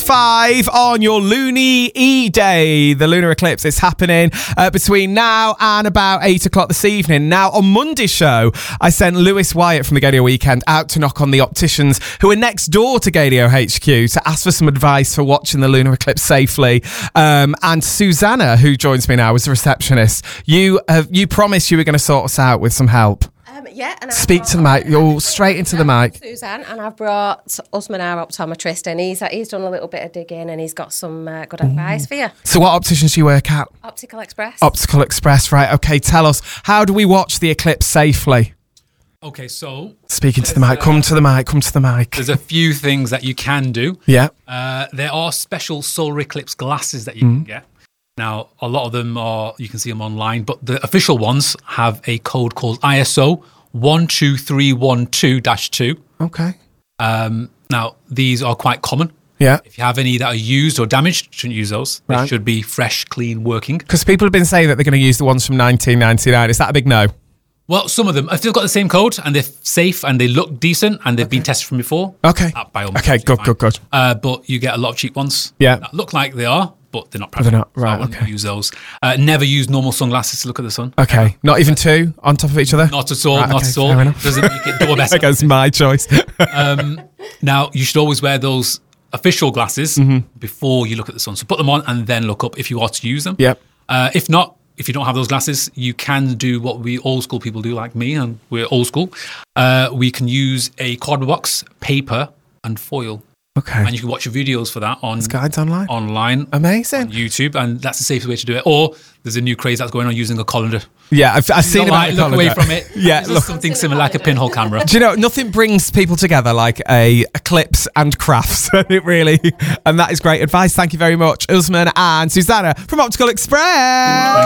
5 on your Loony E-Day. The lunar eclipse is happening between now and about 8 o'clock this evening. Now, on Monday's show, I sent Lewis Wyatt from the Gadio Weekend out to knock on the opticians who are next door to Gadio HQ to ask for some advice for watching the lunar eclipse safely. And Susanna, who joins me now, is a receptionist. You promised you were going to sort us out with some help. And Speak to the mic. You're straight into the mic. Suzanne, and I've brought Usman, our optometrist, and he's done a little bit of digging and he's got some good advice for you. So what opticians do you work at? Optical Express. Optical Express, right. Okay, tell us, how do we watch the eclipse safely? Okay, so... Speaking to the mic. Come to the mic. There's a few things that you can do. Yeah. There are special solar eclipse glasses that you can get. Now, a lot of them you can see them online, but the official ones have a code called ISO 12312-2. Okay. Now, these are quite common. Yeah. If you have any that are used or damaged, shouldn't use those. They should be fresh, clean, working. Because people have been saying that they're going to use the ones from 1999. Is that a big no? Well, some of them, if they've got the same code and they're safe and they look decent and they've been tested from before. Okay. By all means, okay, good. But you get a lot of cheap ones. Yeah. That look like they are, but they're not perfect. They're not, right, So I wouldn't okay. use those. Never use normal sunglasses to look at the sun. Okay. Not even two on top of each other? Not at all, Right, not okay, at all. fair enough. Doesn't make it double better. I guess my choice. Now, you should always wear those official glasses before you look at the sun. So put them on and then look up if you are to use them. Yep. If not, if you don't have those glasses, you can do what we old school people do, like me, and we're old school. We can use a cardboard box, paper, and foil. Okay. And you can watch your videos for that on guides online. Amazing. on YouTube, and that's the safest way to do it. Or there's a new craze that's going on using a colander. Yeah, I've seen about Look away from it. Yeah, It's look. something similar, like a pinhole camera. Do you know, nothing brings people together like a eclipse and crafts. It really, and that is great advice. Thank you very much, Usman and Susanna from Optical Express.